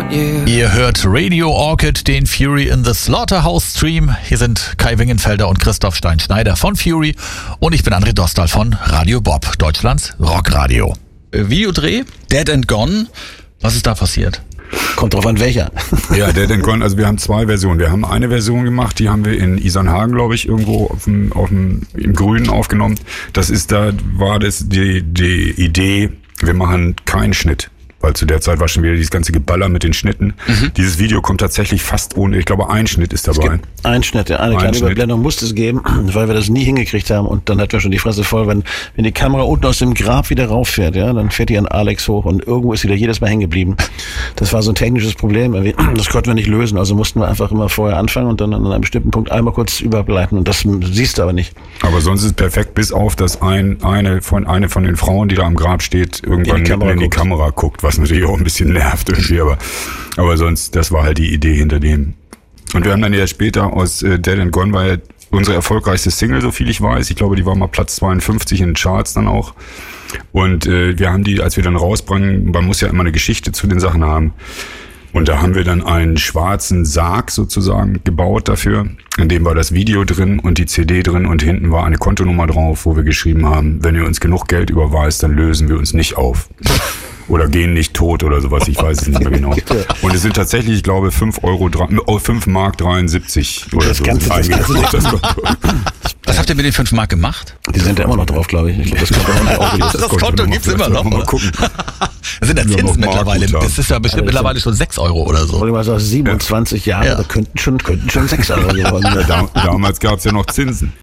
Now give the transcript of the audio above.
without you. Ihr hört Radio Orchid, den Fury in the Slaughterhouse Stream. Hier sind Kai Wingenfelder und Christoph Stein-Schneider von Fury und ich bin André Dostal von Radio Bob, Deutschlands Rockradio. Videodreh, Dead and Gone. Was ist da passiert? Kommt drauf an, welcher. Ja, Dead and Gone, also wir haben zwei Versionen. Wir haben eine Version gemacht, die haben wir in Isernhagen, glaube ich, irgendwo im Grünen aufgenommen. War die Idee, wir machen keinen Schnitt. Weil zu der Zeit war schon wieder dieses ganze Geballer mit den Schnitten. Dieses Video kommt tatsächlich fast ohne, ich glaube, ein Schnitt ist dabei. Ein Schnitt, ja. Eine kleine Überblendung musste es geben, weil wir das nie hingekriegt haben. Und dann hatten wir schon die Fresse voll, wenn die Kamera unten aus dem Grab wieder rauffährt, ja, dann fährt die an Alex hoch und irgendwo ist sie da jedes Mal hängen geblieben. Das war so ein technisches Problem. Das konnten wir nicht lösen. Also mussten wir einfach immer vorher anfangen und dann an einem bestimmten Punkt einmal kurz überbleiten. Und das siehst du aber nicht. Aber sonst ist es perfekt, bis auf, dass eine von den Frauen, die da am Grab steht, irgendwann in die Kamera guckt, was natürlich auch ein bisschen nervt irgendwie, aber sonst, das war halt die Idee hinter dem. Und wir haben dann ja später aus Dead and Gone, war ja unsere erfolgreichste Single, so viel ich weiß. Ich glaube, die war mal Platz 52 in den Charts dann auch. Und wir haben die, als wir dann rausbringen, man muss ja immer eine Geschichte zu den Sachen haben. Und da haben wir dann einen schwarzen Sarg sozusagen gebaut dafür. In dem war das Video drin und die CD drin und hinten war eine Kontonummer drauf, wo wir geschrieben haben, wenn ihr uns genug Geld überweist, dann lösen wir uns nicht auf. Oder gehen nicht tot oder sowas, ich weiß es nicht mehr genau. Und es sind tatsächlich, ich glaube, 5 Mark 73 oder das so. Was habt ihr mit den 5 Mark gemacht? Die sind ja immer noch drauf, glaube ich. Ich glaube, das Konto gibt's immer noch. Mal gucken. Das sind ja Zinsen mittlerweile. Das ist ja bestimmt mittlerweile schon 6 Euro oder so. Ich mal sagen, 27 Jahre, da könnten schon 6 Euro geworden. Damals gab's ja noch Zinsen.